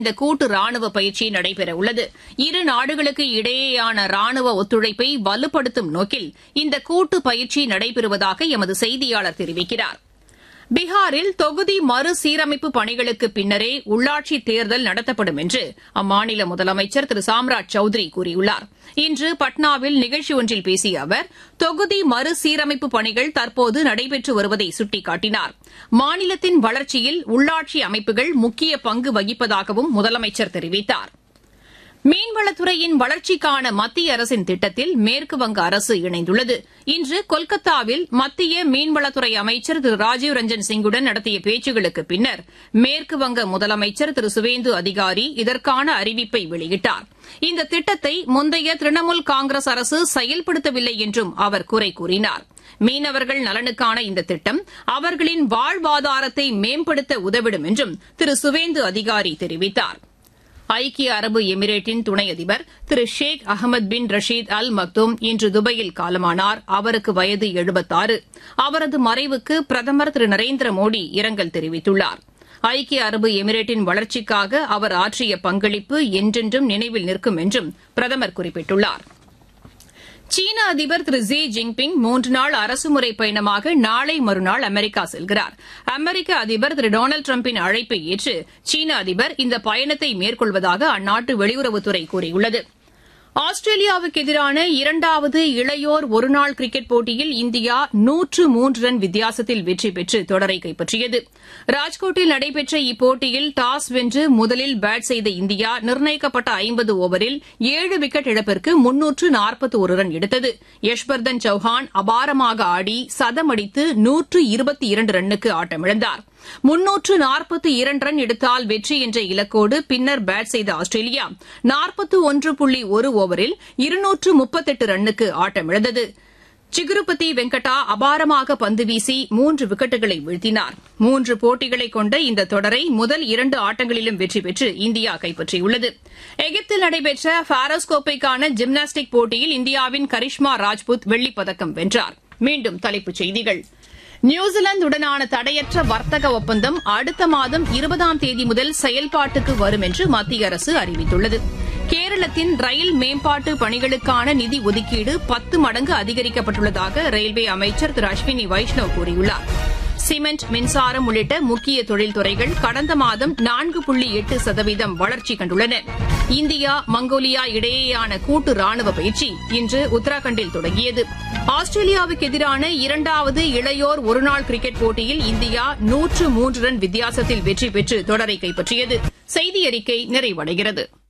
இந்த கூட்டு ராணுவ பயிற்சி நடைபெறவுள்ளது. இரு நாடுகளுக்கு இடையேயான ராணுவ ஒத்துழைப்பை வலுப்படுத்தும் நோக்கில் இந்த கூட்டு பயிற்சி நடைபெறுவதாக எமது செய்தியாளர் தெரிவிக்கிறார். பீகாரில் தொகுதி மறுசீரமைப்பு பணிகளுக்கு பின்னரே உள்ளாட்சித் தேர்தல் நடத்தப்படும் என்று அம்மாநில முதலமைச்சர் திரு சாம்ராஜ் சௌத்ரி கூறியுள்ளார். இன்று பட்னாவில் நிகழ்ச்சி ஒன்றில் பேசிய அவர் தொகுதி மறுசீரமைப்பு பணிகள் தற்போது நடைபெற்று வருவதை சுட்டிக்காட்டினார். மாநிலத்தின் வளர்ச்சியில் உள்ளாட்சி அமைப்புகள் முக்கிய பங்கு வகிப்பதாகவும் முதலமைச்சர் தெரிவித்தார். மீன்வளத்துறையின் வளர்ச்சிக்கான மத்திய அரசின் திட்டத்தில் மேற்குவங்க அரசு இணைந்துள்ளது. இன்று கொல்கத்தாவில் மத்திய மீன்வளத்துறை அமைச்சர் திரு ராஜீவ் ரஞ்சன் சிங்குடன் நடத்திய பேச்சுகளுக்கு பின்னர் மேற்குவங்க முதலமைச்சர் திரு சுவேந்து அதிகாரி இதற்கான அறிவிப்பை வெளியிட்டார். இந்த திட்டத்தை முந்தைய திரிணாமுல் காங்கிரஸ் அரசு செயல்படுத்தவில்லை என்றும் அவர் குறை கூறினார். மீனவர்கள் நலனுக்கான இந்த திட்டம் அவர்களின் வாழ்வாதாரத்தை மேம்படுத்த உதவிடும் என்றும் திரு சுவேந்து அதிகாரி தெரிவித்தார். ஐக்கிய அரபு எமிரேட்டின் துணை அதிபர் திரு ஷேக் அகமது பின் ரஷீத் அல் மக்தூம் இன்று துபாயில் காலமானார். அவருக்கு வயது 76. அவரது மறைவுக்கு பிரதமர் திரு நரேந்திர மோடி இரங்கல் தெரிவித்துள்ளார். ஐக்கிய அரபு எமிரேட்டின் வளர்ச்சிக்காக அவர் ஆற்றிய பங்களிப்பு என்றென்றும் நினைவில் நிற்கும் என்றும் பிரதமர் குறிப்பிட்டுள்ளார். சீன அதிபர் திரு ஜி ஜின்பிங் 3 நாள் அரசுமுறை பயணமாக நாளை மறுநாள் அமெரிக்கா செல்கிறார். அமெரிக்க அதிபர் திரு டொனால்டு டிரம்பின் அழைப்பை ஏற்று சீன அதிபர் இந்த பயணத்தை மேற்கொள்வதாக அந்நாட்டு வெளியுறவுத்துறை கூறியுள்ளது. ஆஸ்திரேலியாவுக்கு எதிரான 2வது இளையோர் ஒருநாள் கிரிக்கெட் போட்டியில் இந்தியா 103 ரன் வித்தியாசத்தில் வெற்றி பெற்று தொடரை கைப்பற்றியது. ராஜ்கோட்டில் நடைபெற்ற இப்போட்டியில் டாஸ் வென்று முதலில் பேட் செய்த இந்தியா நிர்ணயிக்கப்பட்ட 50 ஓவரில் 7 விக்கெட் இழப்பிற்கு 341 ரன் எடுத்தது. யஷ்வர்தன் சௌஹான் அபாரமாக ஆடி சதமடித்து 122 ரன்னுக்கு ஆட்டமிழந்தார். 342 ரன் எடுத்தால் வெற்றி என்ற இலக்கோடு பின்னர் பேட் செய்த ஆஸ்திரேலியா 41.1 ஓவரில் 238 ரன்னுக்கு ஆட்டமிழந்தது. சிகுருபதி வெங்கடா அபாரமாக பந்து வீசி 3 விக்கெட்டுகளை வீழ்த்தினார். 3 போட்டிகளை கொண்ட இந்த தொடரை முதல் 2 ஆட்டங்களிலும் வெற்றி பெற்று இந்தியா கைப்பற்றியுள்ளது. எகிப்தில் நடைபெற்ற பாரோஸ் கோப்பைக்கான ஜிம்னாஸ்டிக் போட்டியில் இந்தியாவின் கரிஷ்மா ராஜ்புத் வெள்ளிப்பதக்கம் வென்றார். மீண்டும் தலைப்புச் செய்திகள். நியூசிலாந்துடனான தடையற்ற வர்த்தக ஒப்பந்தம் அடுத்த மாதம் 20ஆம் தேதி முதல் செயல்பாட்டுக்கு வரும் என்று மத்திய அரசு அறிவித்துள்ளது. கேரளத்தின் ரயில் மேம்பாட்டு பணிகளுக்கான நிதி ஒதுக்கீடு 10 மடங்கு அதிகரிக்கப்பட்டுள்ளதாக ரயில்வே அமைச்சர் திரு அஸ்வினி வைஷ்ணவ் கூறியுள்ளார். சிமெண்ட், மின்சாரம் உள்ளிட்ட முக்கிய தொழில்துறைகள் கடந்த மாதம் 4.8% வளர்ச்சி கண்டுள்ளன. இந்தியா மங்கோலியா இடையேயான கூட்டு ராணுவ பயிற்சி இன்று உத்தராகண்டில் தொடங்கியது. ஆஸ்திரேலியாவுக்கு எதிரான 2வது இளையோர் ஒருநாள் கிரிக்கெட் போட்டியில் இந்தியா 103 ரன் வித்தியாசத்தில் வெற்றி பெற்று தொடரை கைப்பற்றியது. செய்தி அறிக்கை நிறைவடைகிறது.